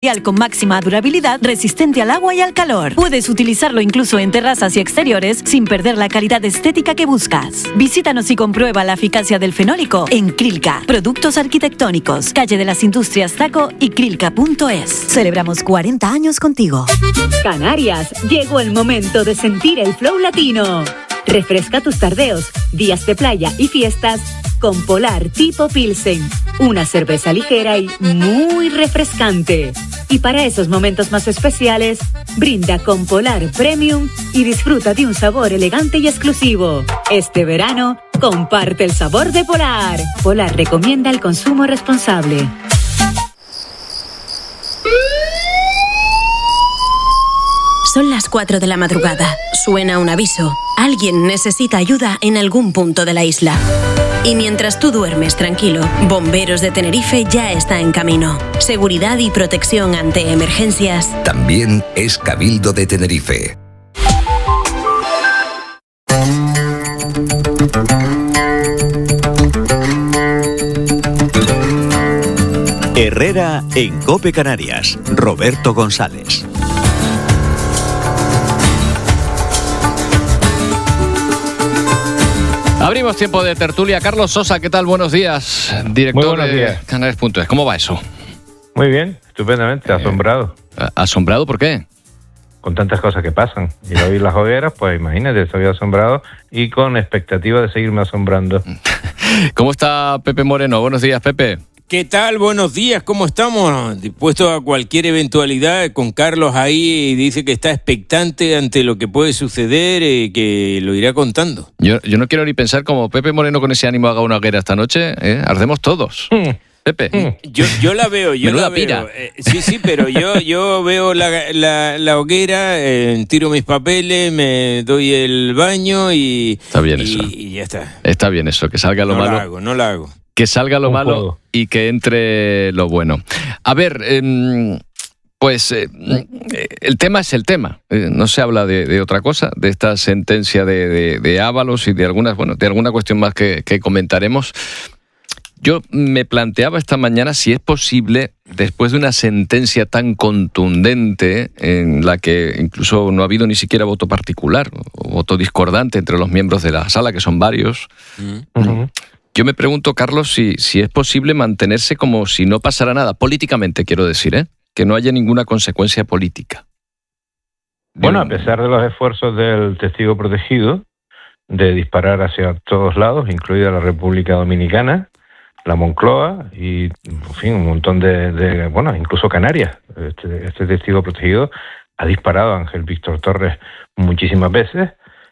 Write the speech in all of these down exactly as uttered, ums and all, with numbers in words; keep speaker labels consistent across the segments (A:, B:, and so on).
A: Con máxima durabilidad, resistente al agua y al calor. Puedes utilizarlo incluso en terrazas y exteriores sin perder la calidad estética que buscas. Visítanos y comprueba la eficacia del fenólico en Crilca. Productos arquitectónicos, calle de las Industrias Taco y crilca punto es. Celebramos cuarenta años contigo.
B: Canarias, llegó el momento de sentir el flow latino. Refresca tus tardeos, días de playa y fiestas con Polar Tipo Pilsen, una cerveza ligera y muy refrescante. Y para esos momentos más especiales, brinda con Polar Premium y disfruta de un sabor elegante y exclusivo. Este verano, comparte el sabor de Polar. Polar recomienda el consumo responsable.
C: Son las cuatro de la madrugada. Suena un aviso. Alguien necesita ayuda en algún punto de la isla. Y mientras tú duermes tranquilo, Bomberos de Tenerife ya está en camino. Seguridad y protección ante emergencias.
D: También es Cabildo de Tenerife.
E: Herrera en COPE Canarias. Roberto González.
F: Abrimos tiempo de tertulia. Carlos Sosa, ¿qué tal? Buenos días. Director de Canarias punto es. ¿Cómo va eso?
G: Muy bien, estupendamente, asombrado.
F: Eh, ¿Asombrado por qué?
G: Con tantas cosas que pasan. Y hoy las hogueras, pues imagínate, estoy asombrado y con expectativa de seguirme asombrando.
F: ¿Cómo está Pepe Moreno? Buenos días, Pepe.
H: ¿Qué tal? Buenos días, ¿cómo estamos? Dispuesto a cualquier eventualidad, con Carlos ahí, dice que está expectante ante lo que puede suceder, eh, que lo irá contando.
F: Yo, yo no quiero ni pensar como Pepe Moreno con ese ánimo haga una hoguera esta noche, ¿eh? Ardemos todos. Mm. Pepe.
H: Mm. Yo, yo la veo, yo
F: Menuda
H: la veo.
F: pira.
H: Eh, sí, sí, pero yo, yo veo la, la, la hoguera, eh, tiro mis papeles, me doy el baño y...
F: Está bien
H: y,
F: eso.
H: Y ya está.
F: Está bien eso, que salga lo
H: no
F: malo.
H: No la hago, no la hago.
F: Que salga lo
G: Un
F: malo
G: juego.
F: Y que entre lo bueno. A ver, eh, pues eh, el tema es el tema. Eh, no se habla de, de otra cosa, de esta sentencia de, de, de Ábalos y de algunas, bueno, de alguna cuestión más que, que comentaremos. Yo me planteaba esta mañana si es posible, después de una sentencia tan contundente en la que incluso no ha habido ni siquiera voto particular o voto discordante entre los miembros de la sala, que son varios.
G: Uh-huh.
F: Yo me pregunto, Carlos, si, si es posible mantenerse como si no pasara nada, políticamente quiero decir, ¿eh? Que no haya ninguna consecuencia política.
G: Bueno, a pesar de los esfuerzos del testigo protegido de disparar hacia todos lados, incluida la República Dominicana, la Moncloa y, en fin, un montón de, de bueno, incluso Canarias. Este, este testigo protegido ha disparado a Ángel Víctor Torres muchísimas veces,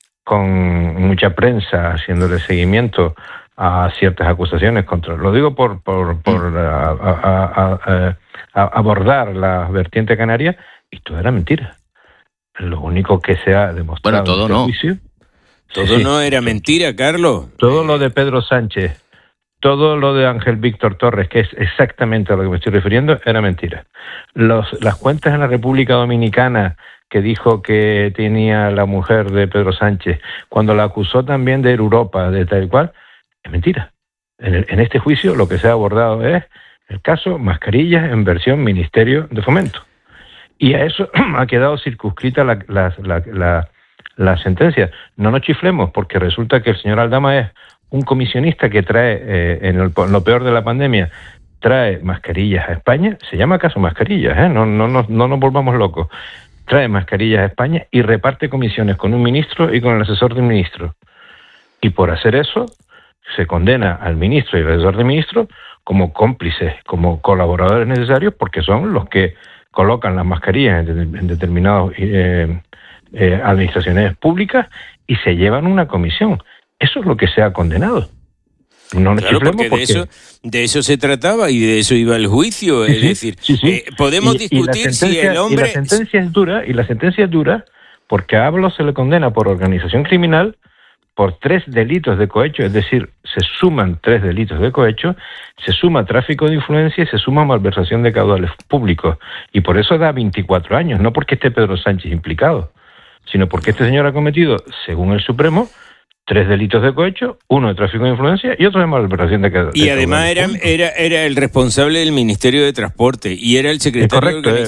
G: con mucha prensa haciéndole seguimiento a ciertas acusaciones contra. Lo digo por por, por a, a, a, a abordar la vertiente canaria, y todo era mentira. Lo único que se ha demostrado
F: bueno, todo
G: en este
F: no.
G: juicio,
H: Todo
G: sí,
H: no era mentira, Carlos.
G: todo lo de Pedro Sánchez, todo lo de Ángel Víctor Torres, que es exactamente a lo que me estoy refiriendo, era mentira. Los, las cuentas en la República Dominicana que dijo que tenía la mujer de Pedro Sánchez, cuando la acusó también de Europa, de tal y cual, es mentira. En, el, en este juicio lo que se ha abordado es el caso mascarillas en versión Ministerio de Fomento. Y a eso ha quedado circunscrita la, la, la, la, la sentencia. No nos chiflemos, porque resulta que el señor Aldama es un comisionista que trae, eh, en, el, en lo peor de la pandemia, trae mascarillas a España. Se llama caso mascarillas, ¿eh? No, no, no, no nos volvamos locos. Trae mascarillas a España y reparte comisiones con un ministro y con el asesor del ministro. Y por hacer eso, se condena al ministro y al asesor del ministro como cómplices, como colaboradores necesarios, porque son los que colocan las mascarillas en, en determinadas eh, eh, administraciones públicas y se llevan una comisión. Eso es lo que se ha condenado. No nos
H: claro, porque,
G: porque...
H: De, eso, de eso se trataba y de eso iba el juicio.
G: Sí,
H: es
G: sí,
H: decir,
G: sí, sí.
H: Eh, podemos
G: y,
H: discutir
G: y
H: si el hombre...
G: Y la sentencia es dura, y la sentencia es dura porque a Ábalos se le condena por organización criminal por tres delitos de cohecho, es decir, se suman tres delitos de cohecho, se suma tráfico de influencia y se suma malversación de caudales públicos. Y por eso da veinticuatro años, no porque esté Pedro Sánchez implicado, sino porque este señor ha cometido, según el Supremo, tres delitos de cohecho, uno de tráfico de influencia y otro de malversación de caudales.
H: Y además era, era, era el responsable del Ministerio de Transporte y era el secretario
G: correcto,
H: de